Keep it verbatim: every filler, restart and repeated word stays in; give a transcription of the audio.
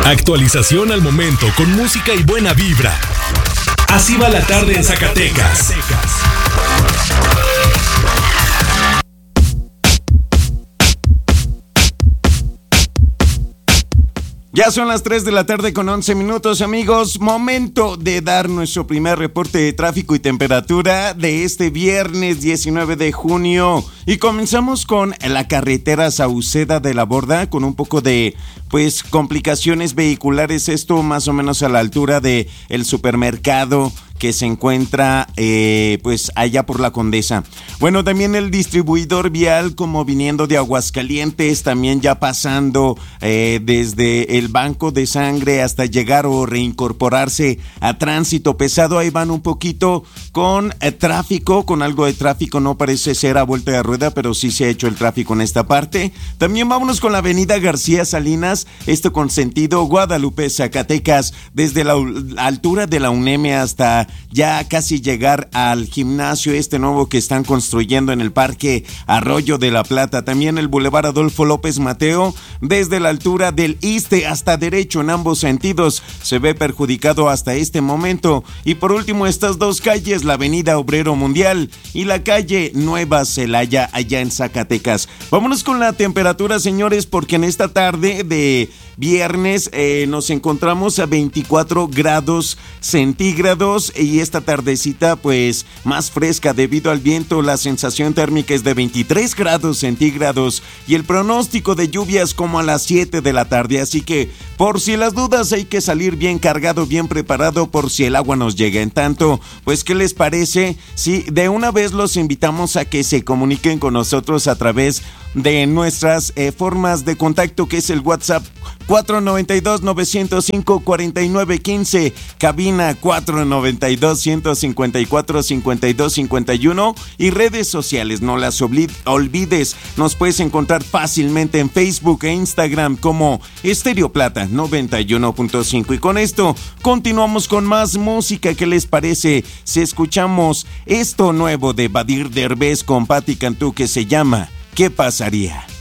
Actualización al momento con música y buena vibra. Así va la tarde en Zacatecas. Ya son las tres de la tarde con once minutos, amigos. Momento de dar nuestro primer reporte de tráfico y temperatura de este viernes diecinueve de junio. Y comenzamos con la carretera Sauceda de la Borda, con un poco de, pues, complicaciones vehiculares. Esto más o menos a la altura de el supermercado que se encuentra eh, pues allá por la Condesa. Bueno, también el distribuidor vial, como viniendo de Aguascalientes, también ya pasando eh, desde el banco de sangre hasta llegar o reincorporarse a tránsito pesado. Ahí van un poquito con eh, tráfico, con algo de tráfico, no parece ser a vuelta de rueda, pero sí se ha hecho el tráfico en esta parte. También vámonos con la avenida García Salinas, esto con sentido Guadalupe, Zacatecas, desde la altura de la UNEM hasta ya casi llegar al gimnasio este nuevo que están construyendo en el Parque Arroyo de la Plata. También el Boulevard Adolfo López Mateo, desde la altura del Iste hasta derecho en ambos sentidos, se ve perjudicado hasta este momento. Y por último, estas dos calles, la avenida Obrero Mundial y la calle Nueva Celaya, allá en Zacatecas. Vámonos con la temperatura, señores, porque en esta tarde de viernes eh, nos encontramos a veinticuatro grados centígrados y esta tardecita pues más fresca debido al viento. La sensación térmica es de veintitrés grados centígrados y el pronóstico de lluvias como a las siete de la tarde, así que por si las dudas hay que salir bien cargado, bien preparado por si el agua nos llega. En tanto, pues ¿qué les parece? Sí, de una vez los invitamos a que se comuniquen con nosotros a través de nuestras eh, formas de contacto, que es el WhatsApp cuatro nueve dos, nueve cero cinco, cuatro nueve uno cinco, cabina cuatro nueve dos, uno cinco cuatro, cinco dos cinco uno y redes sociales, no las olvides, nos puedes encontrar fácilmente en Facebook e Instagram como Estéreo Plata noventa y uno punto cinco. Y con esto continuamos con más música. ¿Qué les parece si escuchamos esto nuevo de Badir Derbez con Patti Cantú que se llama ¿Qué pasaría?